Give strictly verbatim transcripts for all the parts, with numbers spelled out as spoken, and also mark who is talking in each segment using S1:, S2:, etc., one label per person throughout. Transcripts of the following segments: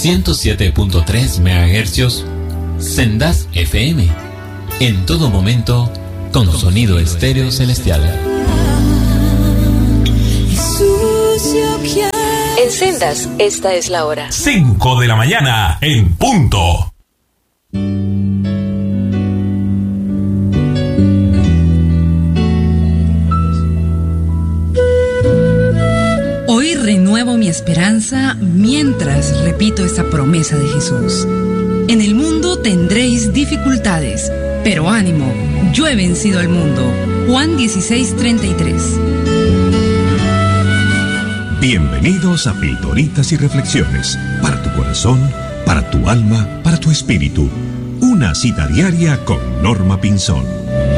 S1: ciento siete punto tres megahercios, Sendas F M. En todo momento, con sonido estéreo celestial.
S2: En Sendas, esta es la hora.
S3: cinco de la mañana, en punto.
S4: Hoy renuevo mi esperanza mientras repito esta promesa de Jesús. En el mundo tendréis dificultades, pero ánimo, yo he vencido al mundo. Juan dieciséis, treinta y tres.
S5: Bienvenidos a Pildoritas y Reflexiones, para tu corazón, para tu alma, para tu espíritu. Una cita diaria con Norma Pinzón.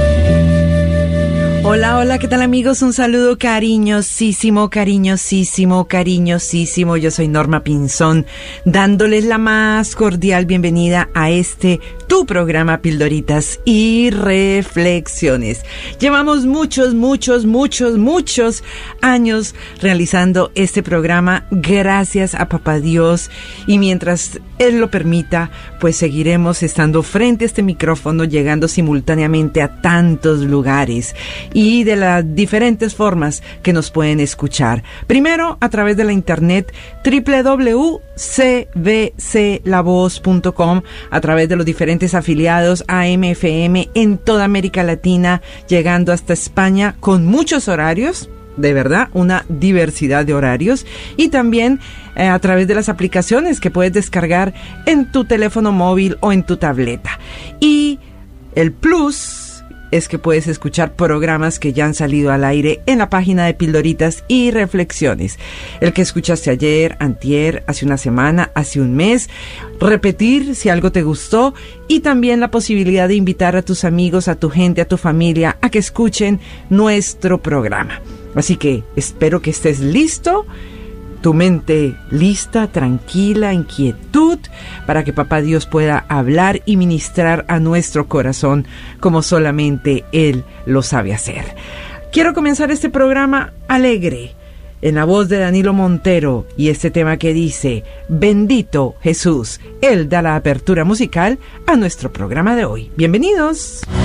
S6: Hola, hola, ¿qué tal amigos? Un saludo cariñosísimo, cariñosísimo, cariñosísimo. Yo soy Norma Pinzón, dándoles la más cordial bienvenida a este, tu programa Pildoritas y Reflexiones. Llevamos muchos, muchos, muchos, muchos años realizando este programa gracias a Papá Dios, y mientras Él lo permita, pues seguiremos estando frente a este micrófono, llegando simultáneamente a tantos lugares y de las diferentes formas que nos pueden escuchar. Primero, a través de la internet doble u doble u doble u punto c b c la voz punto com, a través de los diferentes afiliados A M F M en toda América Latina, llegando hasta España con muchos horarios. De verdad, una diversidad de horarios, y también eh, a través de las aplicaciones que puedes descargar en tu teléfono móvil o en tu tableta. Y el plus es que puedes escuchar programas que ya han salido al aire en la página de Pildoritas y Reflexiones. El que escuchaste ayer, antier, hace una semana, hace un mes, repetir si algo te gustó, y también la posibilidad de invitar a tus amigos, a tu gente, a tu familia a que escuchen nuestro programa. Así que espero que estés listo, tu mente lista, tranquila, en quietud, para que Papá Dios pueda hablar y ministrar a nuestro corazón como solamente Él lo sabe hacer. Quiero comenzar este programa alegre, en la voz de Danilo Montero, y este tema que dice: Bendito Jesús. Él da la apertura musical a nuestro programa de hoy. Bienvenidos.